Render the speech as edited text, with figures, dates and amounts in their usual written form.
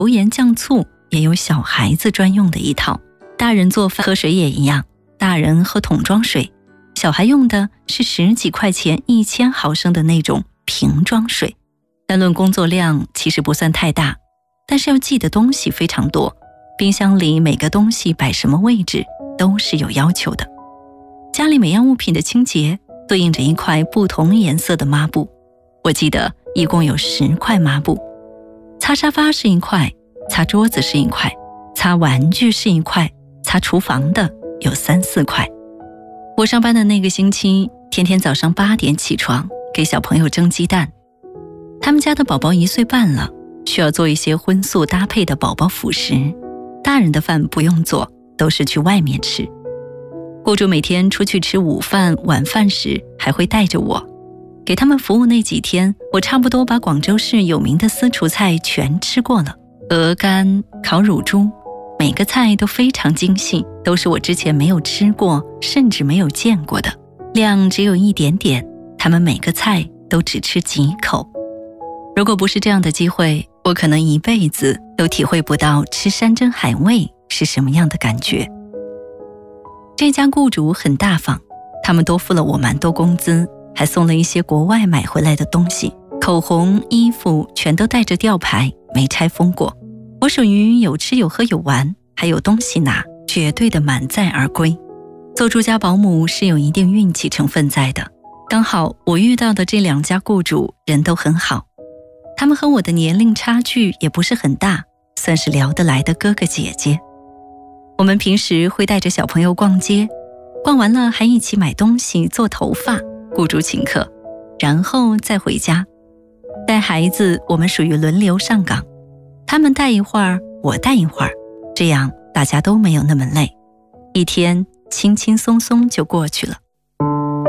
油盐酱醋也有小孩子专用的一套，大人做饭喝水也一样，大人喝桶装水，小孩用的是10几块钱1000毫升的那种瓶装水。单论工作量其实不算太大，但是要记的东西非常多，冰箱里每个东西摆什么位置都是有要求的。家里每样物品的清洁对应着一块不同颜色的抹布，我记得一共有10块抹布，擦沙发是1块，擦桌子是1块，擦玩具是1块，擦厨房的有3、4块。我上班的那个星期，天天早上8点起床给小朋友蒸鸡蛋。他们家的宝宝1岁半了，需要做一些荤素搭配的宝宝辅食，大人的饭不用做，都是去外面吃。雇主每天出去吃午饭晚饭时还会带着我，给他们服务那几天，我差不多把广州市有名的私厨菜全吃过了，鹅肝、烤乳猪，每个菜都非常精细，都是我之前没有吃过甚至没有见过的，量只有一点点，他们每个菜都只吃几口。如果不是这样的机会，我可能一辈子都体会不到吃山珍海味是什么样的感觉。这家雇主很大方，他们多付了我蛮多工资，还送了一些国外买回来的东西，口红、衣服全都带着吊牌，没拆封过。我属于有吃有喝有玩，还有东西拿，绝对的满载而归。做住家保姆是有一定运气成分在的，刚好我遇到的这2家雇主人都很好，他们和我的年龄差距也不是很大，算是聊得来的哥哥姐姐。我们平时会带着小朋友逛街，逛完了还一起买东西做头发，雇主请客，然后再回家。带孩子我们属于轮流上岗，他们带一会儿，我带一会儿，这样大家都没有那么累，一天轻轻松松就过去了。